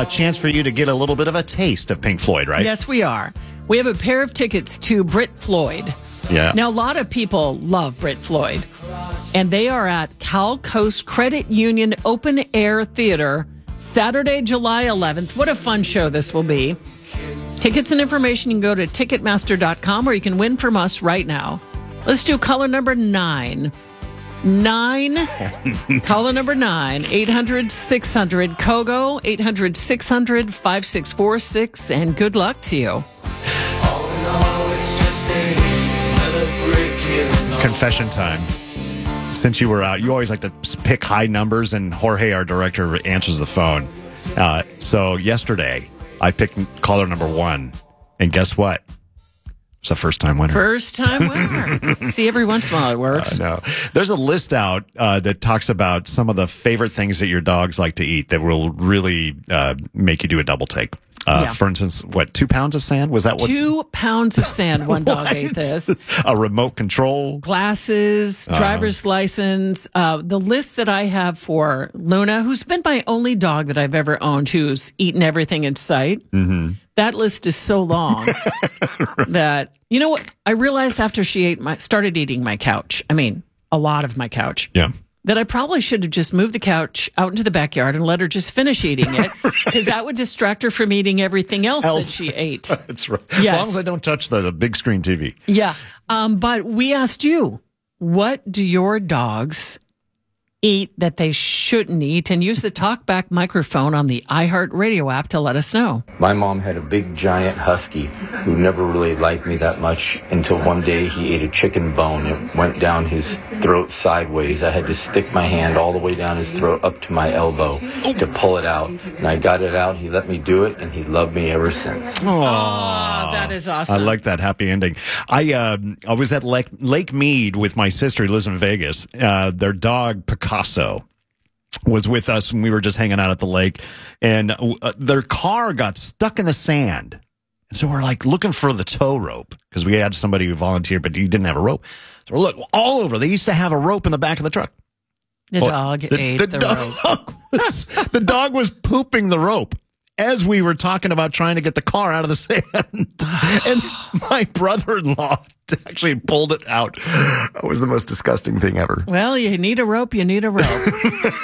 a chance for you to get a little bit of a taste of Pink Floyd, right? Yes, we are. We have a pair of tickets to Brit Floyd. Yeah. Now, a lot of people love Brit Floyd, and they are at Cal Coast Credit Union Open Air Theater Saturday, July 11th. What a fun show this will be. Tickets and information, you can go to Ticketmaster.com, or you can win from us right now. Let's do caller number 9. Caller number 9, 800-600 KOGO, 800-600-5646, and good luck to you. Confession time. Since you were out, you always like to pick high numbers, and Jorge, our director, answers the phone. So yesterday, I picked caller number 1, and guess what? It's a first-time winner. First-time winner. See, every once in a while it works. No. There's a list out that talks about some of the favorite things that your dogs like to eat that will really make you do a double take. For instance, 2 pounds of sand? Was that what? 2 pounds of sand. One dog ate this. A remote control. Glasses, driver's license. The list that I have for Luna, who's been my only dog that I've ever owned, who's eaten everything in sight. Mm-hmm. That list is so long that, you know what? I realized after she started eating my couch, a lot of my couch. Yeah. That I probably should have just moved the couch out into the backyard and let her just finish eating it, because that would distract her from eating everything else that she ate. That's right. Yes. As long as I don't touch the big screen TV. Yeah. But we asked you, what do your dogs eat that they shouldn't eat? And use the TalkBack microphone on the iHeartRadio app to let us know. My mom had a big giant husky who never really liked me that much until one day he ate a chicken bone. It went down his throat sideways. I had to stick my hand all the way down his throat up to my elbow to pull it out. And I got it out. He let me do it, and he loved me ever since. Oh, that is awesome. I like that happy ending. I was at Lake Mead with my sister who lives in Vegas. Their dog, Picasso, was with us when we were just hanging out at the lake, and their car got stuck in the sand. And so we're like looking for the tow rope, because we had somebody who volunteered, but he didn't have a rope. So we're looking all over. They used to have a rope in the back of the truck. The dog ate the rope. The dog was pooping the rope as we were talking about trying to get the car out of the sand. And my brother-in-law actually pulled it out. It was the most disgusting thing ever. Well, you need a rope, you need a rope.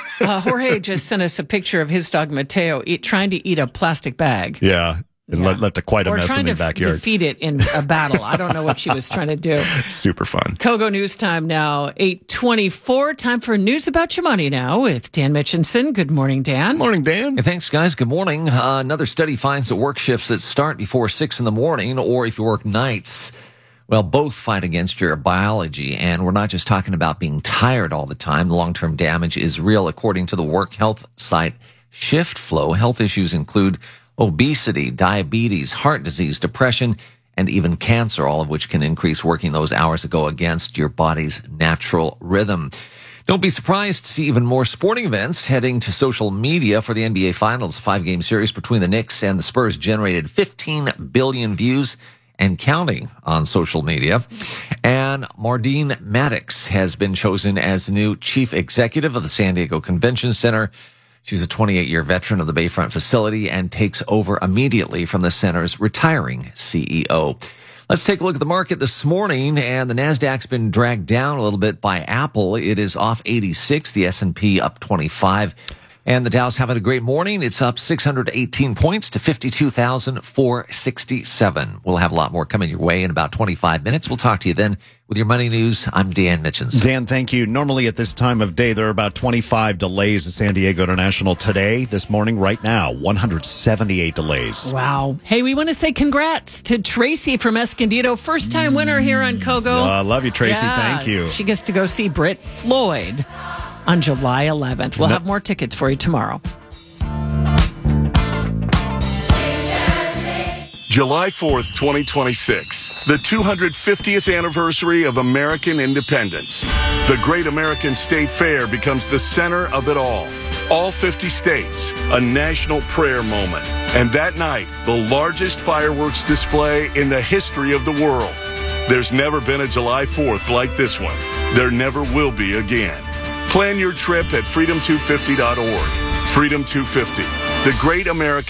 Jorge just sent us a picture of his dog, Mateo, trying to eat a plastic bag. Yeah. And left quite a mess in the backyard. Or trying to defeat it in a battle. I don't know what she was trying to do. Super fun. KOGO News Time now, 8:24. Time for News About Your Money now with Dan Mitchinson. Good morning, Dan. Morning, Dan. Hey, thanks, guys. Good morning. Another study finds that work shifts that start before 6 in the morning, or if you work nights, well, both fight against your biology. And we're not just talking about being tired all the time. The long-term damage is real. According to the work health site ShiftFlow, health issues include obesity, diabetes, heart disease, depression, and even cancer, all of which can increase working those hours that go against your body's natural rhythm. Don't be surprised to see even more sporting events heading to social media for the NBA Finals. 5-game series between the Knicks and the Spurs generated 15 billion views and counting on social media. And Mardine Maddox has been chosen as the new chief executive of the San Diego Convention Center. She's a 28-year veteran of the Bayfront facility and takes over immediately from the center's retiring CEO. Let's take a look at the market this morning, and the Nasdaq's been dragged down a little bit by Apple. It is off 86, the S&P up 25. And the Dow's having a great morning. It's up 618 points to 52,467. We'll have a lot more coming your way in about 25 minutes. We'll talk to you then with your money news. I'm Dan Mitchinson. Dan, thank you. Normally at this time of day, there are about 25 delays at San Diego International today, this morning, right now, 178 delays. Wow. Hey, we want to say congrats to Tracy from Escondido. First-time winner here on KOGO. I love you, Tracy. Yeah, thank you. She gets to go see Brit Floyd on July 11th. We'll have more tickets for you tomorrow. July 4th, 2026, the 250th anniversary of American independence. The Great American State Fair becomes the center of it all. All 50 states, a national prayer moment. And that night, the largest fireworks display in the history of the world. There's never been a July 4th like this one. There never will be again. Plan your trip at freedom250.org. Freedom 250, the Great American